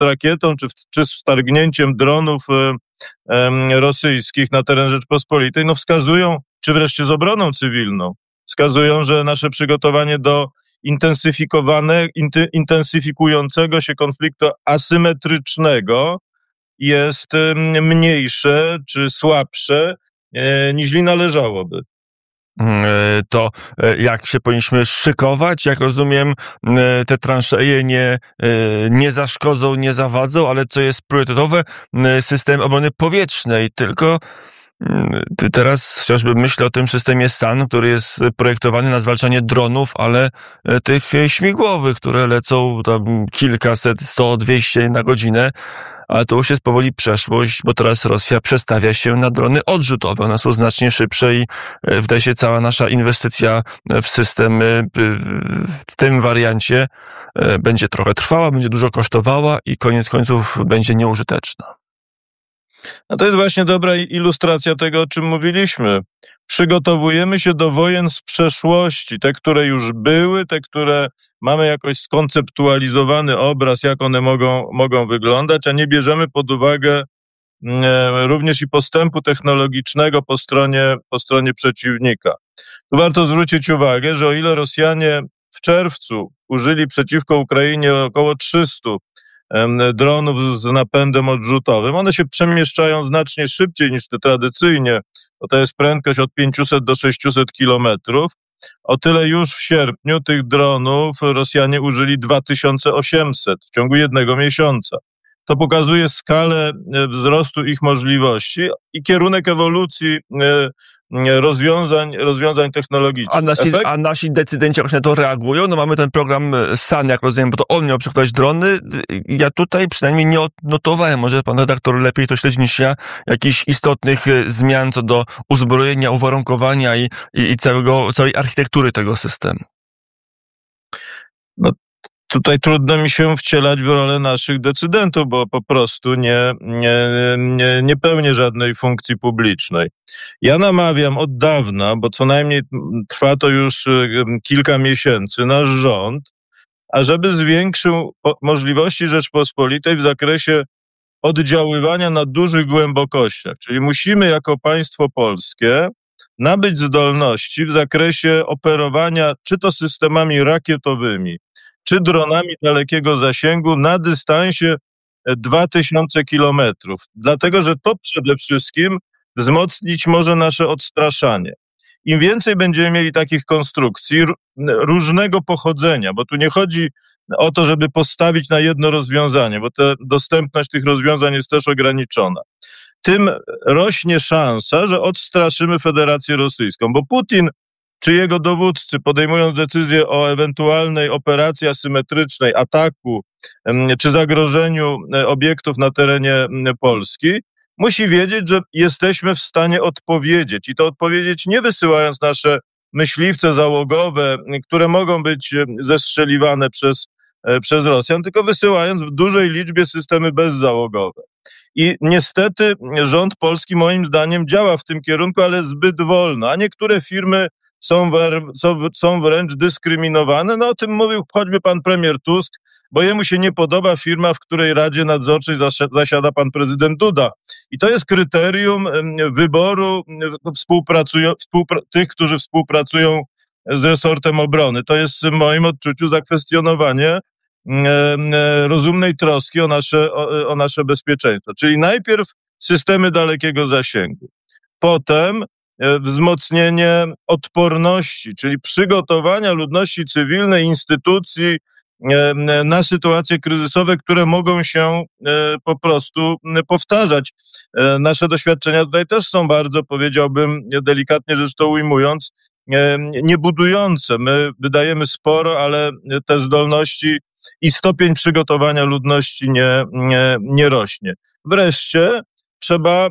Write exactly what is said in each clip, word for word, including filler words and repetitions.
rakietą, czy, w, czy z wtargnięciem dronów e, e, rosyjskich na teren Rzeczpospolitej, no wskazują, czy wreszcie z obroną cywilną, wskazują, że nasze przygotowanie do intensyfikowane, inty, intensyfikującego się konfliktu asymetrycznego jest e, mniejsze czy słabsze e, niż należałoby. To jak się powinniśmy szykować? Jak rozumiem, te transzeje nie, nie zaszkodzą, nie zawadzą, ale co jest priorytetowe, system obrony powietrznej. Tylko teraz chociażby myślę o tym systemie S A N, który jest projektowany na zwalczanie dronów, ale tych śmigłowych, które lecą tam kilkaset, sto, dwieście na godzinę. Ale to już jest powoli przeszłość, bo teraz Rosja przestawia się na drony odrzutowe. One są znacznie szybsze i wydaje się cała nasza inwestycja w system w tym wariancie będzie trochę trwała, będzie dużo kosztowała i koniec końców będzie nieużyteczna. No to jest właśnie dobra ilustracja tego, o czym mówiliśmy. Przygotowujemy się do wojen z przeszłości, te, które już były, te, które mamy jakoś skonceptualizowany obraz, jak one mogą, mogą wyglądać, a nie bierzemy pod uwagę e, również i postępu technologicznego po stronie, po stronie przeciwnika. Tu warto zwrócić uwagę, że o ile Rosjanie w czerwcu użyli przeciwko Ukrainie około trzysta dronów z napędem odrzutowym. One się przemieszczają znacznie szybciej niż te tradycyjnie, bo to jest prędkość od pięćset do sześciuset kilometrów. O tyle już w sierpniu tych dronów Rosjanie użyli dwa tysiące osiemset w ciągu jednego miesiąca. To pokazuje skalę wzrostu ich możliwości i kierunek ewolucji rozwiązań, rozwiązań technologicznych. A nasi, a nasi decydenci jakoś na to reagują? No mamy ten program S A N, jak rozumiem, bo to on miał przechwytać drony. Ja tutaj przynajmniej nie odnotowałem, może pan redaktor lepiej to śledzi niż ja, jakichś istotnych zmian co do uzbrojenia, uwarunkowania i, i, i całego, całej architektury tego systemu. No. Tutaj trudno mi się wcielać w rolę naszych decydentów, bo po prostu nie, nie, nie, nie pełnię żadnej funkcji publicznej. Ja namawiam od dawna, bo co najmniej trwa to już kilka miesięcy, nasz rząd, ażeby zwiększył możliwości Rzeczpospolitej w zakresie oddziaływania na dużych głębokościach. Czyli musimy jako państwo polskie nabyć zdolności w zakresie operowania czy to systemami rakietowymi, czy dronami dalekiego zasięgu na dystansie dwa tysiące kilometrów. Dlatego, że to przede wszystkim wzmocnić może nasze odstraszanie. Im więcej będziemy mieli takich konstrukcji różnego pochodzenia, bo tu nie chodzi o to, żeby postawić na jedno rozwiązanie, bo ta dostępność tych rozwiązań jest też ograniczona, tym rośnie szansa, że odstraszymy Federację Rosyjską, bo Putin czy jego dowódcy, podejmując decyzję o ewentualnej operacji asymetrycznej, ataku czy zagrożeniu obiektów na terenie Polski, musi wiedzieć, że jesteśmy w stanie odpowiedzieć. I to odpowiedzieć nie wysyłając nasze myśliwce załogowe, które mogą być zestrzeliwane przez, przez Rosjan, tylko wysyłając w dużej liczbie systemy bezzałogowe. I niestety rząd polski moim zdaniem działa w tym kierunku, ale zbyt wolno, a niektóre firmy Są, są, są wręcz dyskryminowane. No o tym mówił choćby pan premier Tusk, bo jemu się nie podoba firma, w której Radzie Nadzorczej zasiada pan prezydent Duda. I to jest kryterium wyboru współpracują, współpra- tych, którzy współpracują z resortem obrony. To jest w moim odczuciu zakwestionowanie rozumnej troski o nasze, o, o nasze bezpieczeństwo. Czyli najpierw systemy dalekiego zasięgu, potem wzmocnienie odporności, czyli przygotowania ludności cywilnej, instytucji na sytuacje kryzysowe, które mogą się po prostu powtarzać. Nasze doświadczenia tutaj też są bardzo, powiedziałbym, delikatnie rzecz to ujmując, niebudujące. My wydajemy sporo, ale te zdolności i stopień przygotowania ludności nie, nie, nie rośnie. Wreszcie trzeba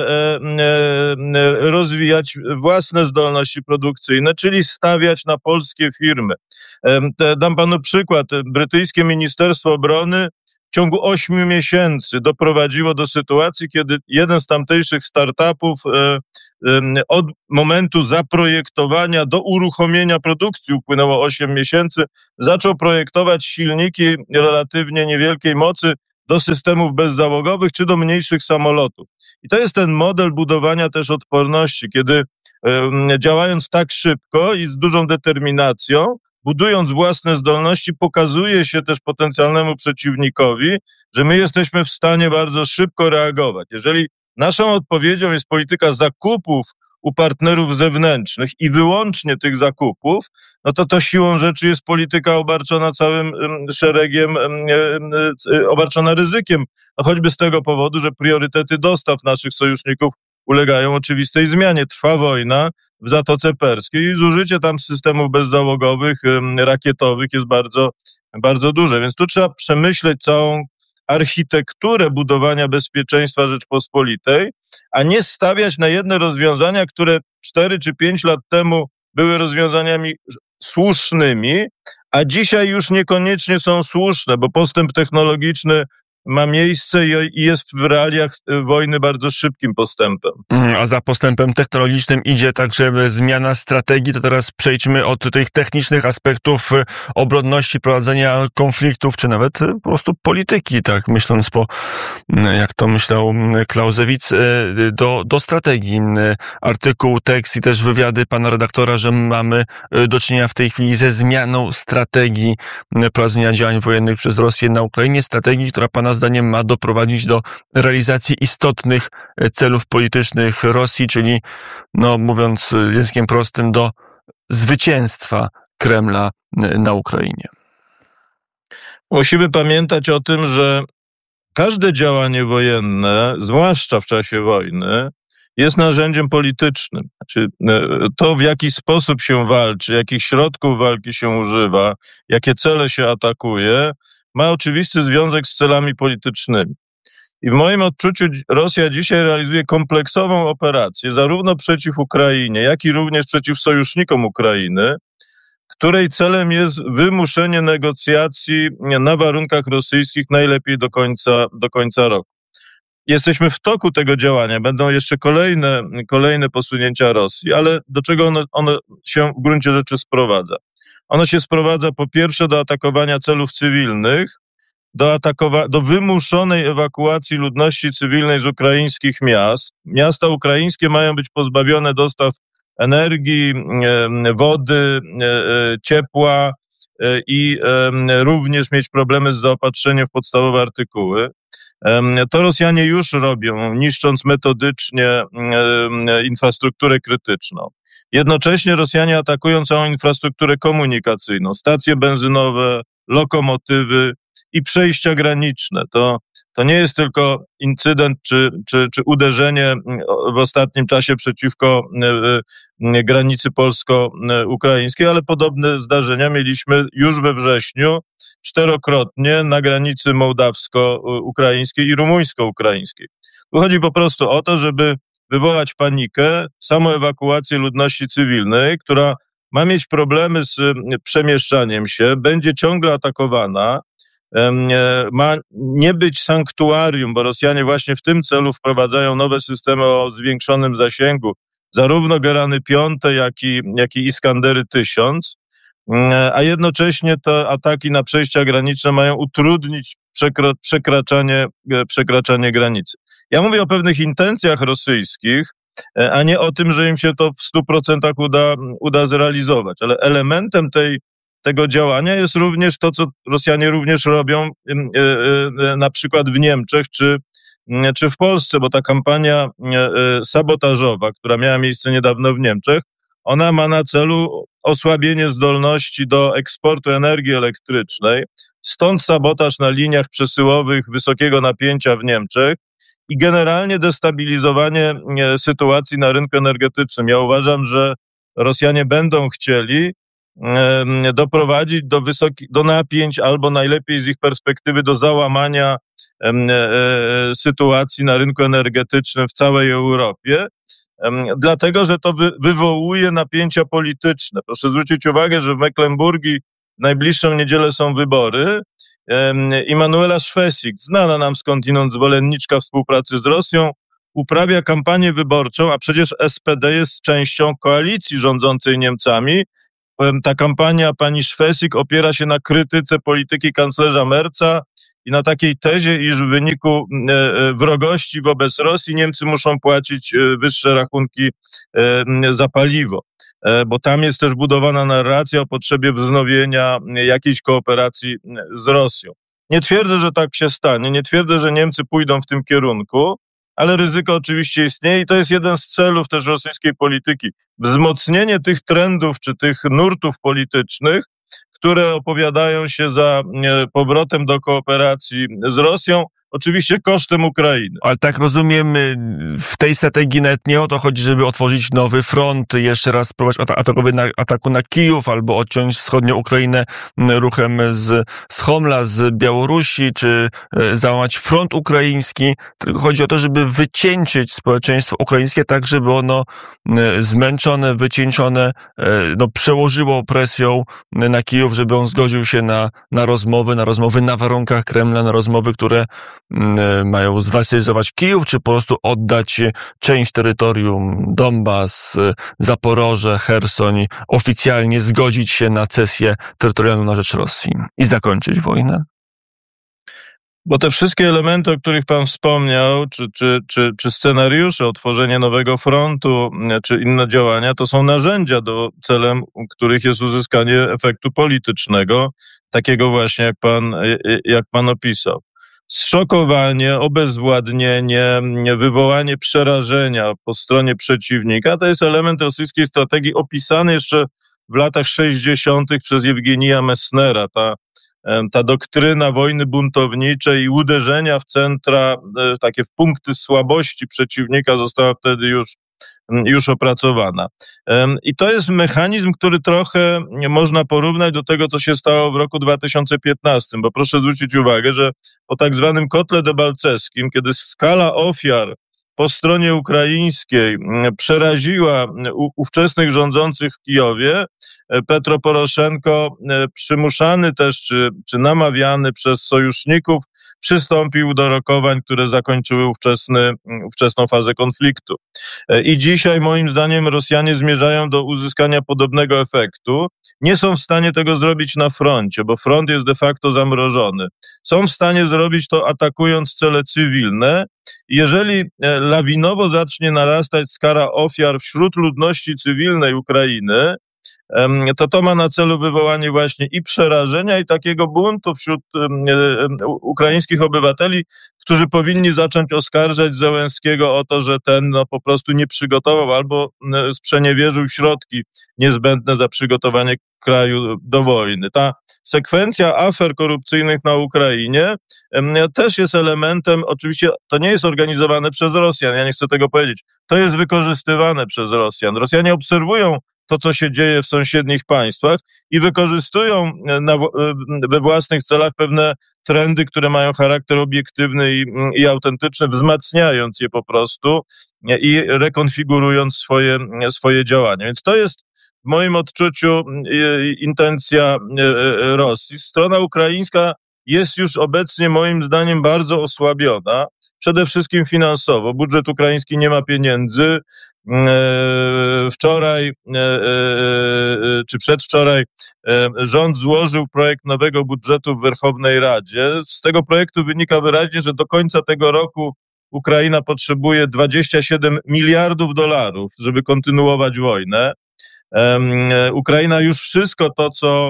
rozwijać własne zdolności produkcyjne, czyli stawiać na polskie firmy. Dam panu przykład. Brytyjskie Ministerstwo Obrony w ciągu ośmiu miesięcy doprowadziło do sytuacji, kiedy jeden z tamtejszych startupów od momentu zaprojektowania do uruchomienia produkcji upłynęło osiem miesięcy, zaczął projektować silniki relatywnie niewielkiej mocy, do systemów bezzałogowych czy do mniejszych samolotów. I to jest ten model budowania też odporności, kiedy działając tak szybko i z dużą determinacją, budując własne zdolności, pokazuje się też potencjalnemu przeciwnikowi, że my jesteśmy w stanie bardzo szybko reagować. Jeżeli naszą odpowiedzią jest polityka zakupów u partnerów zewnętrznych i wyłącznie tych zakupów, no to to siłą rzeczy jest polityka obarczona całym szeregiem, obarczona ryzykiem. No choćby z tego powodu, że priorytety dostaw naszych sojuszników ulegają oczywistej zmianie. Trwa wojna w Zatoce Perskiej i zużycie tam systemów bezzałogowych, rakietowych jest bardzo, bardzo duże. Więc tu trzeba przemyśleć całą architekturę budowania bezpieczeństwa Rzeczpospolitej, a nie stawiać na jedne rozwiązania, które cztery czy pięć lat temu były rozwiązaniami słusznymi, a dzisiaj już niekoniecznie są słuszne, bo postęp technologiczny ma miejsce i jest w realiach wojny bardzo szybkim postępem. A za postępem technologicznym idzie także zmiana strategii. To teraz przejdźmy od tych technicznych aspektów obronności, prowadzenia konfliktów, czy nawet po prostu polityki, tak myśląc po, jak to myślał Clausewitz, do, do strategii. Artykuł, tekst i też wywiady pana redaktora, że mamy do czynienia w tej chwili ze zmianą strategii prowadzenia działań wojennych przez Rosję na Ukrainie. Strategii, która pana zdaniem ma doprowadzić do realizacji istotnych celów politycznych Rosji, czyli, no mówiąc językiem prostym, do zwycięstwa Kremla na Ukrainie. Musimy pamiętać o tym, że każde działanie wojenne, zwłaszcza w czasie wojny, jest narzędziem politycznym. Znaczy, to, w jaki sposób się walczy, jakich środków walki się używa, jakie cele się atakuje, ma oczywisty związek z celami politycznymi. I w moim odczuciu Rosja dzisiaj realizuje kompleksową operację, zarówno przeciw Ukrainie, jak i również przeciw sojusznikom Ukrainy, której celem jest wymuszenie negocjacji na warunkach rosyjskich najlepiej do końca, do końca roku. Jesteśmy w toku tego działania, będą jeszcze kolejne, kolejne posunięcia Rosji, ale do czego ono, ono się w gruncie rzeczy sprowadza? Ono się sprowadza po pierwsze do atakowania celów cywilnych, do, atakowa- do wymuszonej ewakuacji ludności cywilnej z ukraińskich miast. Miasta ukraińskie mają być pozbawione dostaw energii, wody, ciepła i również mieć problemy z zaopatrzeniem w podstawowe artykuły. To Rosjanie już robią, niszcząc metodycznie infrastrukturę krytyczną. Jednocześnie Rosjanie atakują całą infrastrukturę komunikacyjną, stacje benzynowe, lokomotywy i przejścia graniczne. To, to nie jest tylko incydent czy, czy, czy uderzenie w ostatnim czasie przeciwko granicy polsko-ukraińskiej, ale podobne zdarzenia mieliśmy już we wrześniu czterokrotnie na granicy mołdawsko-ukraińskiej i rumuńsko-ukraińskiej. Tu chodzi po prostu o to, żeby wywołać panikę, samoewakuację ludności cywilnej, która ma mieć problemy z przemieszczaniem się, będzie ciągle atakowana, ma nie być sanktuarium, bo Rosjanie właśnie w tym celu wprowadzają nowe systemy o zwiększonym zasięgu, zarówno Gerany piąte, jak i, jak i Iskandery tysiąc, a jednocześnie te ataki na przejścia graniczne mają utrudnić przekro, przekraczanie, przekraczanie granicy. Ja mówię o pewnych intencjach rosyjskich, a nie o tym, że im się to w stu procentach uda, uda zrealizować, ale elementem tej tego działania jest również to, co Rosjanie również robią na przykład w Niemczech czy, czy w Polsce, bo ta kampania sabotażowa, która miała miejsce niedawno w Niemczech, ona ma na celu osłabienie zdolności do eksportu energii elektrycznej, stąd sabotaż na liniach przesyłowych wysokiego napięcia w Niemczech i generalnie destabilizowanie sytuacji na rynku energetycznym. Ja uważam, że Rosjanie będą chcieli doprowadzić do wysokich, do napięć albo najlepiej z ich perspektywy do załamania e, e, sytuacji na rynku energetycznym w całej Europie, e, dlatego, że to wy, wywołuje napięcia polityczne. Proszę zwrócić uwagę, że w Mecklenburgii w najbliższą niedzielę są wybory. E, Immanuela Szwesik, znana nam skądinąd zwolenniczka współpracy z Rosją, uprawia kampanię wyborczą, a przecież S P D jest częścią koalicji rządzącej Niemcami. Ta kampania pani Szwesik opiera się na krytyce polityki kanclerza Merca i na takiej tezie, iż w wyniku wrogości wobec Rosji Niemcy muszą płacić wyższe rachunki za paliwo. Bo tam jest też budowana narracja o potrzebie wznowienia jakiejś kooperacji z Rosją. Nie twierdzę, że tak się stanie, nie twierdzę, że Niemcy pójdą w tym kierunku, ale ryzyko oczywiście istnieje i to jest jeden z celów też rosyjskiej polityki. Wzmocnienie tych trendów czy tych nurtów politycznych, które opowiadają się za powrotem do kooperacji z Rosją, oczywiście kosztem Ukrainy. Ale tak rozumiem, w tej strategii nawet nie o to chodzi, żeby otworzyć nowy front, jeszcze raz spróbować atakowy na, ataku na Kijów albo odciąć wschodnią Ukrainę ruchem z, z Homla, z Białorusi, czy załamać front ukraiński, tylko chodzi o to, żeby wycieńczyć społeczeństwo ukraińskie tak, żeby ono zmęczone, wycieńczone, no, przełożyło presją na Kijów, żeby on zgodził się na, na rozmowy, na rozmowy na warunkach Kremla, na rozmowy, które mają zwasalizować Kijów, czy po prostu oddać część terytorium, Donbas, Zaporoże, Cherson, oficjalnie zgodzić się na cesję terytorialną na rzecz Rosji i zakończyć wojnę? Bo te wszystkie elementy, o których pan wspomniał, czy, czy, czy, czy scenariusze, otworzenie nowego frontu, czy inne działania, to są narzędzia do celem, których jest uzyskanie efektu politycznego, takiego właśnie, jak pan, jak pan opisał. Zszokowanie, obezwładnienie, wywołanie przerażenia po stronie przeciwnika, to jest element rosyjskiej strategii opisany jeszcze w latach sześćdziesiątych przez Jewgenija Messnera. Ta, ta doktryna wojny buntowniczej i uderzenia w centra, takie w punkty słabości przeciwnika została wtedy już już opracowana. I to jest mechanizm, który trochę można porównać do tego, co się stało w roku dwa tysiące piętnastym, bo proszę zwrócić uwagę, że po tak zwanym kotle debalceskim, kiedy skala ofiar po stronie ukraińskiej przeraziła ówczesnych rządzących w Kijowie, Petro Poroszenko, przymuszany też, czy, czy namawiany przez sojuszników, przystąpił do rokowań, które zakończyły ówczesny, ówczesną fazę konfliktu. I dzisiaj moim zdaniem Rosjanie zmierzają do uzyskania podobnego efektu. Nie są w stanie tego zrobić na froncie, bo front jest de facto zamrożony. Są w stanie zrobić to atakując cele cywilne. Jeżeli lawinowo zacznie narastać skala ofiar wśród ludności cywilnej Ukrainy, to to ma na celu wywołanie właśnie i przerażenia, i takiego buntu wśród ukraińskich obywateli, którzy powinni zacząć oskarżać Zełenskiego o to, że ten no, po prostu nie przygotował albo sprzeniewierzył środki niezbędne za przygotowanie kraju do wojny. Ta sekwencja afer korupcyjnych na Ukrainie też jest elementem, oczywiście to nie jest organizowane przez Rosjan, ja nie chcę tego powiedzieć, to jest wykorzystywane przez Rosjan. Rosjanie obserwują to, co się dzieje w sąsiednich państwach i wykorzystują na, we własnych celach pewne trendy, które mają charakter obiektywny i, i autentyczny, wzmacniając je po prostu i rekonfigurując swoje, swoje działania. Więc to jest w moim odczuciu intencja Rosji. Strona ukraińska jest już obecnie moim zdaniem bardzo osłabiona, przede wszystkim finansowo. Budżet ukraiński nie ma pieniędzy. Wczoraj czy przedwczoraj rząd złożył projekt nowego budżetu w Werchownej Radzie. Z tego projektu wynika wyraźnie, że do końca tego roku Ukraina potrzebuje dwadzieścia siedem miliardów dolarów, żeby kontynuować wojnę. Ukraina już wszystko to, co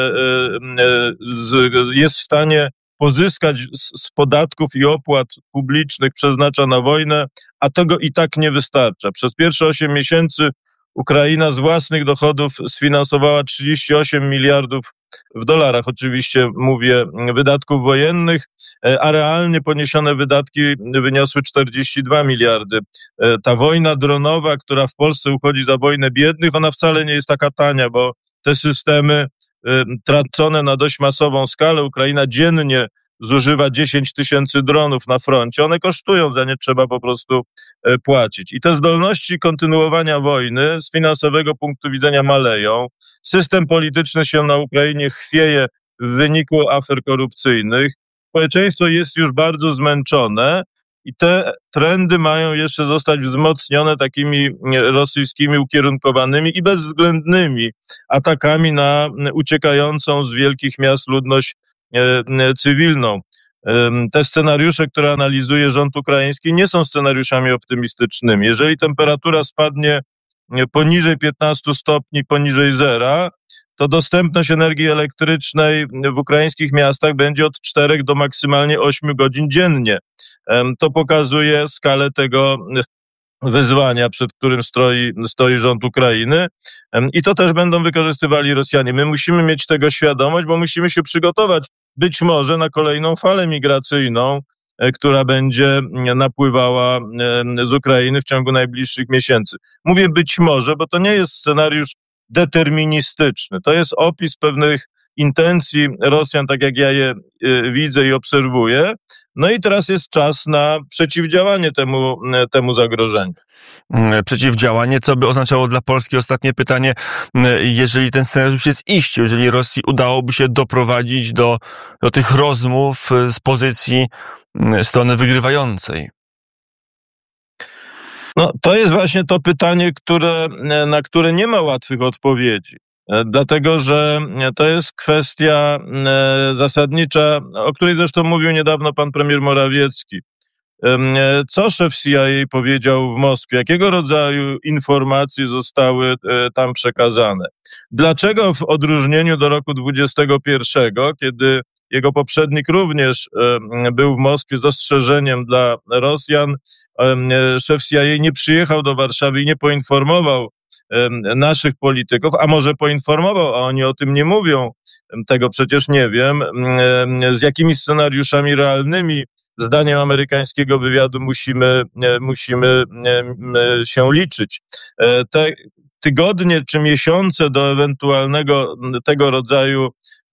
jest w stanie pozyskać z podatków i opłat publicznych, przeznacza na wojnę, a tego i tak nie wystarcza. Przez pierwsze osiem miesięcy Ukraina z własnych dochodów sfinansowała trzydzieści osiem miliardów w dolarach, oczywiście mówię, wydatków wojennych, a realnie poniesione wydatki wyniosły czterdzieści dwa miliardy. Ta wojna dronowa, która w Polsce uchodzi za wojnę biednych, ona wcale nie jest taka tania, bo te systemy tracone na dość masową skalę, Ukraina dziennie zużywa dziesięć tysięcy dronów na froncie. One kosztują, za nie trzeba po prostu płacić. I te zdolności kontynuowania wojny z finansowego punktu widzenia maleją. System polityczny się na Ukrainie chwieje w wyniku afer korupcyjnych. Społeczeństwo jest już bardzo zmęczone i te trendy mają jeszcze zostać wzmocnione takimi rosyjskimi ukierunkowanymi i bezwzględnymi atakami na uciekającą z wielkich miast ludność cywilną. Te scenariusze, które analizuje rząd ukraiński, nie są scenariuszami optymistycznymi. Jeżeli temperatura spadnie poniżej piętnastu stopni, poniżej zera, to dostępność energii elektrycznej w ukraińskich miastach będzie od czterech do maksymalnie ośmiu godzin dziennie. To pokazuje skalę tego wyzwania, przed którym stoi, stoi rząd Ukrainy, i to też będą wykorzystywali Rosjanie. My musimy mieć tego świadomość, bo musimy się przygotować być może na kolejną falę migracyjną, która będzie napływała z Ukrainy w ciągu najbliższych miesięcy. Mówię być może, bo to nie jest scenariusz deterministyczny. To jest opis pewnych intencji Rosjan, tak jak ja je widzę i obserwuję. No i teraz jest czas na przeciwdziałanie temu, temu zagrożeniu. Przeciwdziałanie, co by oznaczało dla Polski, ostatnie pytanie, jeżeli ten scenariusz jest iście, jeżeli Rosji udałoby się doprowadzić do, do tych rozmów z pozycji strony wygrywającej? No, to jest właśnie to pytanie, które, na które nie ma łatwych odpowiedzi. Dlatego, że to jest kwestia zasadnicza, o której zresztą mówił niedawno pan premier Morawiecki. Co szef C I A powiedział w Moskwie? Jakiego rodzaju informacje zostały tam przekazane? Dlaczego w odróżnieniu do roku dwudziestego pierwszego, kiedy jego poprzednik również był w Moskwie z ostrzeżeniem dla Rosjan, szef C I A nie przyjechał do Warszawy i nie poinformował naszych polityków, a może poinformował, a oni o tym nie mówią, tego przecież nie wiem, z jakimi scenariuszami realnymi, zdaniem amerykańskiego wywiadu, musimy, musimy się liczyć. Te tygodnie czy miesiące do ewentualnego tego rodzaju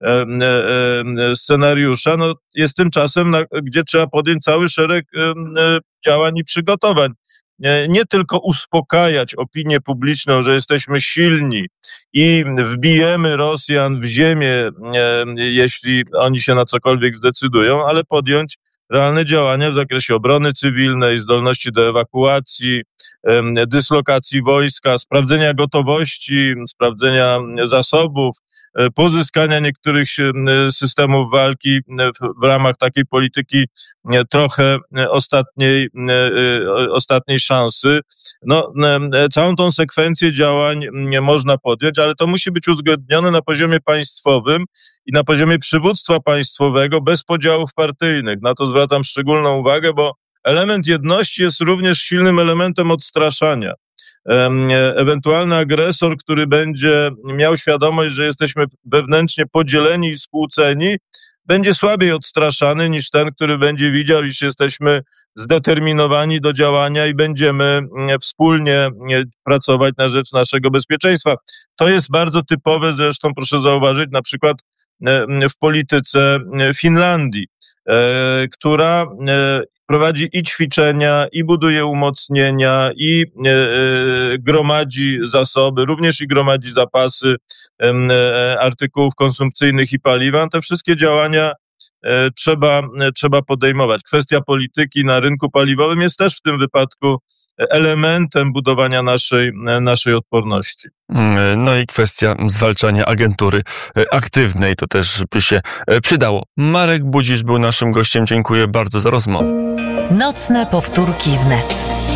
scenariusza, no jest tym czasem, na, gdzie trzeba podjąć cały szereg działań i przygotowań. Nie tylko uspokajać opinię publiczną, że jesteśmy silni i wbijemy Rosjan w ziemię, jeśli oni się na cokolwiek zdecydują, ale podjąć realne działania w zakresie obrony cywilnej, zdolności do ewakuacji, dyslokacji wojska, sprawdzenia gotowości, sprawdzenia zasobów, pozyskania niektórych systemów walki w ramach takiej polityki trochę ostatniej, ostatniej szansy. No, całą tą sekwencję działań można podjąć, ale to musi być uzgodnione na poziomie państwowym i na poziomie przywództwa państwowego bez podziałów partyjnych. Na to zwracam szczególną uwagę, bo element jedności jest również silnym elementem odstraszania. Ewentualny agresor, który będzie miał świadomość, że jesteśmy wewnętrznie podzieleni i skłóceni, będzie słabiej odstraszany niż ten, który będzie widział, iż jesteśmy zdeterminowani do działania i będziemy wspólnie pracować na rzecz naszego bezpieczeństwa. To jest bardzo typowe zresztą, proszę zauważyć, na przykład w polityce Finlandii, która prowadzi i ćwiczenia, i buduje umocnienia, i e, e, gromadzi zasoby, również i gromadzi zapasy e, artykułów konsumpcyjnych i paliwa. Te wszystkie działania e, trzeba, e, trzeba podejmować. Kwestia polityki na rynku paliwowym jest też w tym wypadku elementem budowania naszej, naszej odporności. No i kwestia zwalczania agentury aktywnej, to też by się przydało. Marek Budzisz był naszym gościem. Dziękuję bardzo za rozmowę. Nocne powtórki wnet.